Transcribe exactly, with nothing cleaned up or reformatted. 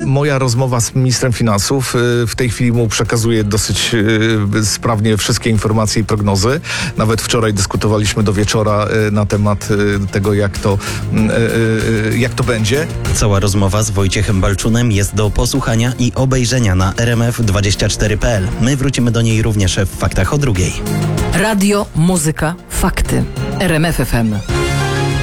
moja rozmowa z ministrem finansów y, w tej chwili mu przekazuje dosyć y, sprawnie wszystkie informacje i prognozy. Nawet wczoraj dyskutowaliśmy do wieczora y, na temat y, tego, jak to, y, y, jak to będzie. Cała rozmowa z Wojciechem Balczunem jest do posłuchania i obejrzenia na r m f dwadzieścia cztery kropka p l. My wrócimy do niej również w Faktach o drugiej. Radio, muzyka, fakty. R M F F M.